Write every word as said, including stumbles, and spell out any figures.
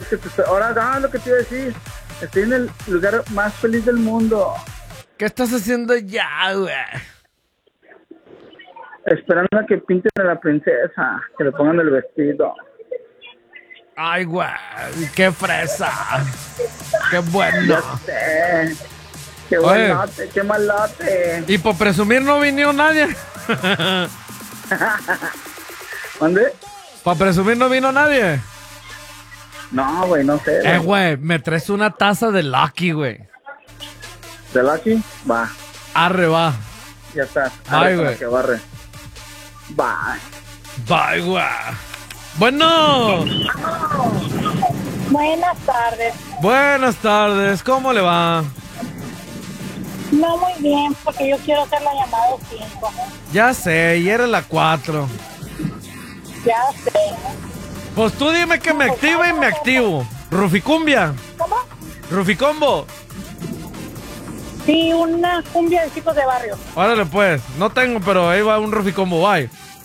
que te estoy... Ahora, ah, lo que te iba a decir. Estoy en el lugar más feliz del mundo. ¿Qué estás haciendo ya, güey? Esperando a que pinten a la princesa. Que le pongan el vestido. Ay, güey. Qué fresa. Qué bueno. Ya sé. Qué Oye. buenote, qué malote. Y por presumir no vino nadie. ¿Dónde? Para presumir no vino nadie. No, güey, no sé. Eh, güey, me traes una taza de Lucky, güey. ¿De Lucky? Va. Arre, va. Ya está. Bye, Arre para güey. que barre. Bye. Bye, güey. Bueno. Buenas tardes. Buenas tardes. ¿Cómo le va? No muy bien, porque yo quiero hacer la llamada cinco. Ya sé, y era la cuatro. Ya sé. Pues tú dime que me active y me activo. Ruficumbia. ¿Cómo? Ruficombo. Sí, una cumbia de chicos de barrio. Órale pues. No tengo, pero ahí va un Ruficombo. Bye.